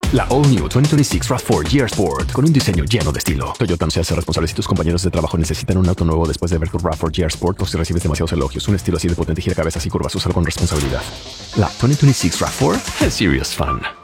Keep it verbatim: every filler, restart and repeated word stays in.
La All New veinte veintiséis RAV cuatro G R Sport con un diseño lleno de estilo. Toyota no se hace responsable si tus compañeros de trabajo necesitan un auto nuevo después de ver tu RAV cuatro G R Sport o si recibes demasiados elogios. Un estilo así de potente gira cabezas y curvas. Úsalo con responsabilidad. La veinte veintiséis RAV cuatro es serious fun.